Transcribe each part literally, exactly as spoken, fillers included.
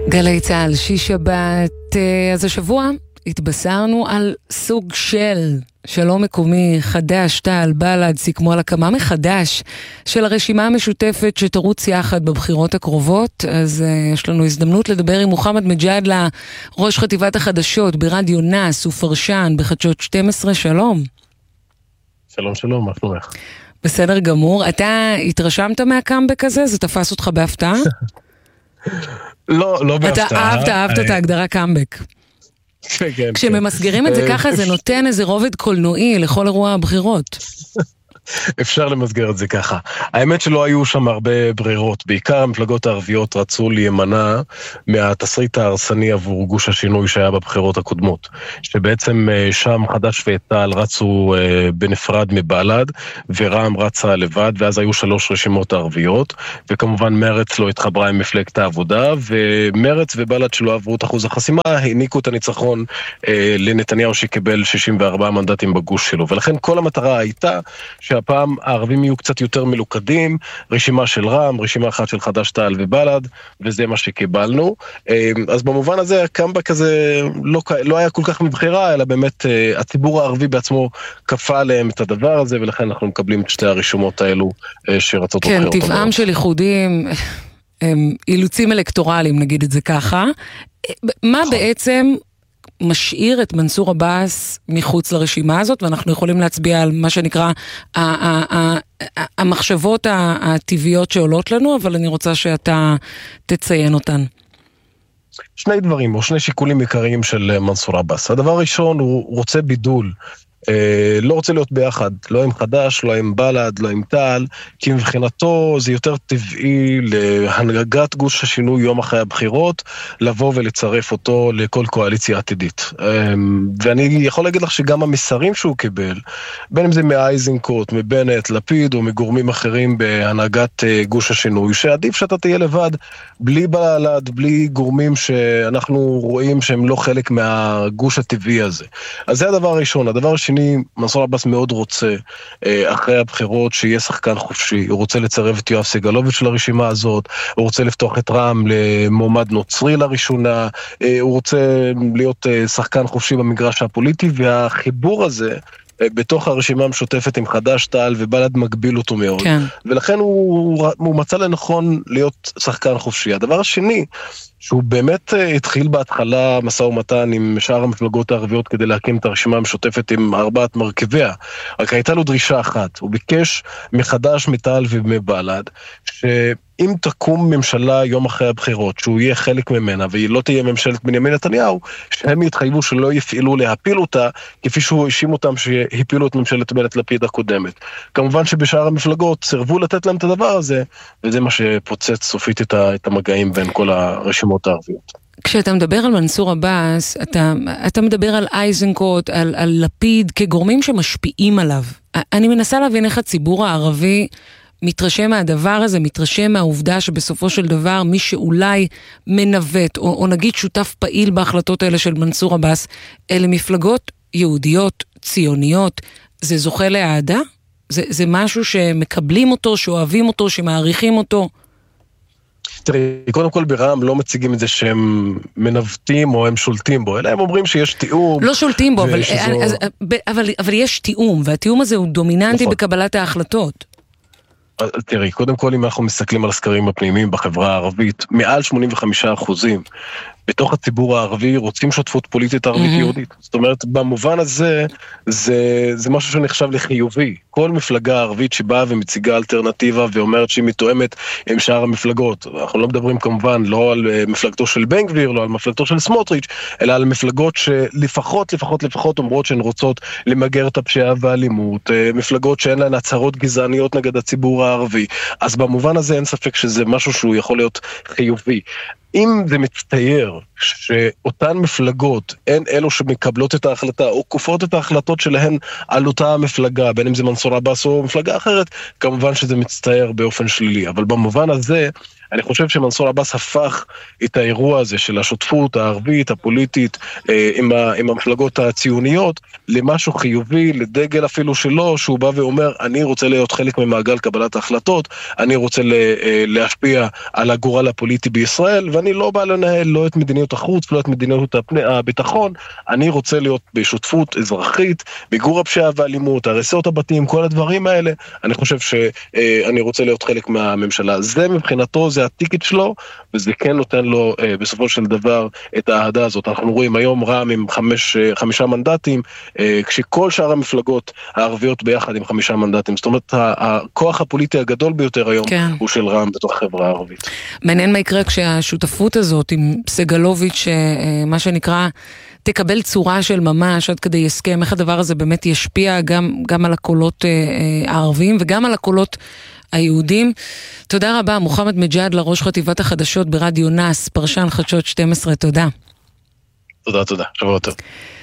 גלי צהל, שיש שבת. אז השבוע התבשרנו על סוג של שלום מקומי, חדש, תע"ל, בל"ד, סיכמו על הקמה מחדש של הרשימה המשותפת שתרוץ יחד בבחירות הקרובות. אז uh, יש לנו הזדמנות לדבר עם מוחמד מג'אדלה, ראש חטיבת החדשות ברדיו נאס ופרשן בחדשות שתים עשרה. שלום. שלום שלום, מה שלומך? בסדר גמור. אתה התרשמת מהקאמבק הזה? זה תפס אותך בהפתעה? לא, לא בהפתעה. אתה אהבת, אהבת את ההגדרה קאמבק. כשממסגרים את זה ככה, זה נותן איזה רובד קולנועי לכל אירוע הבחירות. אפשר למסגר את זה ככה. האמת שלא היו שם הרבה ברירות. בעיקר המפלגות הערביות רצו להימנע מהתסריט ההרסני עבור גוש השינוי שהיה בבחירות הקודמות. שבעצם שם חד"ש ותע"ל רצו בנפרד מבל"ד, ורע"מ רצה לבד, ואז היו שלוש רשימות ערביות, וכמובן מרץ לא התחברה עם מפלגת העבודה, ומרץ ובל"ד שלא עברו את אחוז החסימה, העניקו את הניצחון לנתניהו שקיבל שישים וארבעה מנדטים בגוש שלו. ולכן כל המטרה הייתה שהפעם הערבים יהיו קצת יותר מלוכדים, רשימה של רע"מ, רשימה אחת של חד"ש תע"ל ובל"ד, וזה מה שקיבלנו. אז במובן הזה הקאמבק הזה לא, לא היה כל כך מבחירה, אלא באמת הציבור הערבי בעצמו כפה עליהם את הדבר הזה, ולכן אנחנו מקבלים את שתי הרשימות האלו שרצות כן, בבחירות. כן, טבעם של איחודים, אילוצים אלקטורליים, נגיד את זה ככה. מה בעצם משאיר את מנסור עבאס מחוץ לרשימה הזאת, ואנחנו יכולים להצביע על מה שנקרא המחשבות הטבעיות שעולות לנו, אבל אני רוצה שאתה תציין אותן. שני דברים, או שני שיקולים עיקריים של מנסור עבאס. הדבר הראשון, הוא רוצה בידול. לא רוצה להיות ביחד, לא עם חד"ש, לא עם בל"ד, לא עם תע"ל, כי מבחינתו זה יותר טבעי להנהגת גוש השינוי יום אחרי הבחירות, לבוא ולצרף אותו לכל קואליציה עתידית. ואני יכול להגיד לך שגם המסרים שהוא קיבל, בין אם זה מאייזנקוט, מבנט, לפיד או מגורמים אחרים בהנהגת גוש השינוי, שעדיף שאתה תהיה לבד, בלי בל"ד, בלי גורמים שאנחנו רואים שהם לא חלק מהגוש הטבעי הזה. אז זה הדבר הראשון. הדבר השני, מנסור עבאס מאוד רוצה אחרי הבחירות שיהיה שחקן חופשי. הוא רוצה לצרף את יואב סגלוביץ' לרשימה הזאת, הוא רוצה לפתוח את רע"מ למועמד נוצרי לראשונה, הוא רוצה להיות שחקן חופשי במגרש הפוליטי, והחיבור הזה בתוך הרשימה המשותפת עם חד"ש תע"ל ובל"ד מגביל אותו מאוד. כן. ולכן הוא, הוא מצא לנכון להיות שחקן חופשי. הדבר השני, שהוא באמת התחיל בהתחלה משא ומתן עם שאר המפלגות הערביות כדי להקים את הרשימה המשותפת עם ארבעת מרכיביה. רק הייתה לו דרישה אחת. הוא ביקש מחד"ש, מתע"ל ומבל"ד, שאם תקום ממשלה יום אחרי הבחירות, שהוא יהיה חלק ממנה, והיא לא תהיה ממשלת בנימין נתניהו, שהם יתחייבו שלא יפעילו להפיל אותה, כפי שהוא האשים אותם שהפילו את ממשלת בנט לפיד הקודמת. כמובן שבשאר המפלגות סירבו לתת להם את הדבר הזה, וזה מה שפוצץ סופית את המגעים בין כל הרשימות הערביות. כשאתה מדבר על מנסור עבאס, אתה, אתה מדבר על אייזנקוט, על, על לפיד, כגורמים שמשפיעים עליו. אני מנסה להבין איך הציבור הערבי מתרשם מהדבר הזה, מתרשם מהעובדה שבסופו של דבר מי שאולי מנווט, או, או נגיד שותף פעיל בהחלטות האלה של מנסור עבאס, אלה מפלגות יהודיות, ציוניות, זה זוכה להעדה? זה, זה משהו שמקבלים אותו, שאוהבים אותו, שמעריכים אותו? תראי, קודם כל ברע"מ לא מציגים את זה שהם מנווטים או הם שולטים בו, אלא הם אומרים שיש תיאום. לא שולטים בו, אבל, אז, אבל, אבל יש תיאום, והתיאום הזה הוא דומיננטי נכון. בקבלת ההחלטות. תראי, קודם כל אם אנחנו מסתכלים על הסקרים הפנימיים בחברה הערבית, מעל שמונים וחמישה אחוזים בתוך הציבור הערבי רוצים שותפות פוליטית ערבית mm-hmm. יהודית. זאת אומרת, במובן הזה, זה, זה משהו שנחשב לחיובי. כל מפלגה ערבית שבאה ומציגה אלטרנטיבה ואומרת שהיא מתואמת עם שאר המפלגות. אנחנו לא מדברים כמובן לא על מפלגתו של בן גביר, לא על מפלגתו של סמוטריץ', אלא על מפלגות שלפחות, לפחות, לפחות אומרות שהן רוצות למגר את הפשיעה והאלימות, מפלגות שאין להן הצהרות גזעניות נגד הציבור הערבי. אז במובן הזה אין ספק שזה משהו שהוא יכול להיות חיובי. אם זה מצטייר שאותן מפלגות הן אלו שמקבלות את ההחלטה או כופות את ההחלטות שלהן על אותה מפלגה, בין אם זה מנסור עבאס או מפלגה אחרת, כמובן שזה מצטייר באופן שלילי. אבל במובן הזה אני חושב שמנסור עבאס הפך את האירוע הזה של השותפות הערבית, הפוליטית, עם, ה, עם המפלגות הציוניות, למשהו חיובי, לדגל אפילו שלו, שהוא בא ואומר, אני רוצה להיות חלק ממעגל קבלת ההחלטות, אני רוצה להשפיע על הגורל הפוליטי בישראל, ואני לא בא לנהל לא את מדיניות החוץ, לא את מדיניות הביטחון, אני רוצה להיות בשותפות אזרחית, ביגור הפשיעה והאלימות, הריסות הבתים, כל הדברים האלה, אני חושב שאני רוצה להיות חלק מהממשלה. זה מבחינתו, זה הטיקט שלו, וזה כן נותן לו בסופו של דבר את האהדה הזאת. אנחנו רואים היום רע"מ עם חמש, חמישה מנדטים, כשכל שאר המפלגות הערביות ביחד עם חמישה מנדטים. זאת אומרת, הכוח הפוליטי הגדול ביותר היום כן. הוא של רע"מ בתוך החברה הערבית. מעניין מה יקרה כשהשותפות הזאת עם סגלוביץ', מה שנקרא, תקבל צורה של ממש עד כדי הסכם, איך הדבר הזה באמת ישפיע גם, גם על הקולות הערביים וגם על הקולות היהודים. תודה רבה, מוחמד מג'אד, לראש חטיבת החדשות ברדיו נאס, פרשן חדשות שתים עשרה, תודה. תודה, תודה, שבוע טוב.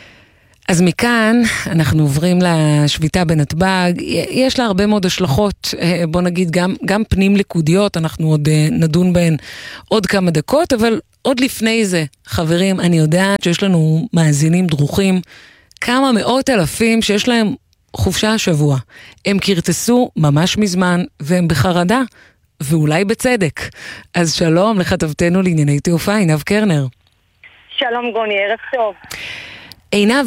אז מכאן אנחנו עוברים לשביתה בנתב"ג, יש לה הרבה מאוד השלכות, בוא נגיד גם, גם פנים ליכודיות, אנחנו עוד נדון בהן עוד כמה דקות, אבל עוד לפני זה, חברים, אני יודעת שיש לנו מאזינים דרוכים, כמה מאות אלפים שיש להם חופשה השבוע. הם קרטסו ממש מזמן, והם בחרדה, ואולי בצדק. אז שלום לכתבתנו לענייני תעופה, עינב קרנר. שלום גוני, ערב טוב. עינב,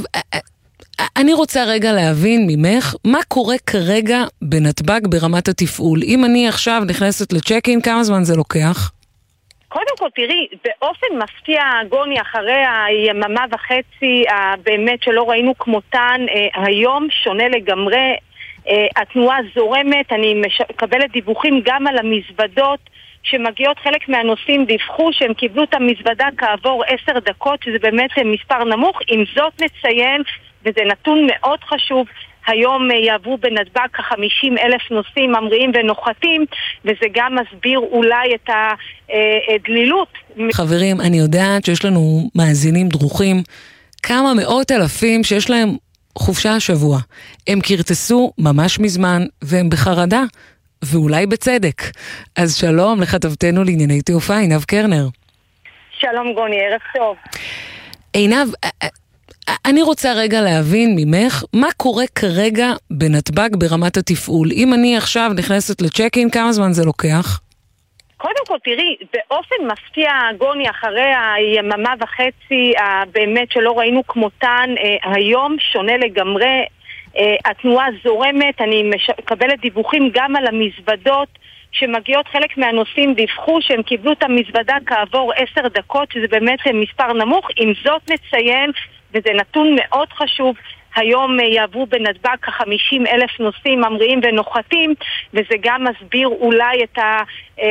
אני רוצה רגע להבין ממך, מה קורה כרגע בנתב"ג ברמת התפעול? אם אני עכשיו נכנסת לצ'ק-אין, כמה זמן זה לוקח? קודם כל, תראי, באופן מפתיע, גוני, אחרי היממה וחצי, באמת שלא ראינו כמותן, היום שונה לגמרי, התנועה זורמת, אני מקבלת דיווחים גם על המזוודות, שמגיעות חלק מהנוסעים דיווחו שהם קיבלו את המזוודה כעבור עשר דקות, שזה באמת מספר נמוך. עם זאת נציין, וזה נתון מאוד חשוב, היום יעברו בנתב"ג כ-חמישים אלף נוסעים ממריאים ונוחתים, וזה גם מסביר אולי את הדלילות. חברים, אני יודעת שיש לנו מאזינים דרוכים, כמה מאות אלפים שיש להם חופשה השבוע. הם קרטסו ממש מזמן, והם בחרדה. ואולי בצדק. אז שלום לכתבתנו לענייני תעופה, עינב קרנר. שלום גוני, ערב טוב. עינב, אני רוצה רגע להבין ממך, מה קורה כרגע בנתב"ג ברמת התפעול? אם אני עכשיו נכנסת לצ'ק-אין, כמה זמן זה לוקח? קודם כל, תראי, באופן מפתיע, גוני, אחרי היממה וחצי, באמת שלא ראינו כמותן, היום שונה לגמרי, התנועה זורמת, אני מקבלת דיווחים גם על המזוודות שמגיעות חלק מהנוסעים דיווחו שהם קיבלו את המזוודה כעבור עשר דקות, שזה באמת מספר נמוך. עם זאת נציין, וזה נתון מאוד חשוב, היום יעברו בנתב"ג כ-חמישים אלף נוסעים ממריאים ונוחתים, וזה גם מסביר אולי את